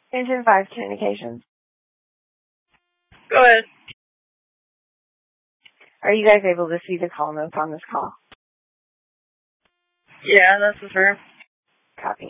Engine 5 Communications. Go ahead. Are you guys able to see the call notes on this call? Yeah, this is her. Copy.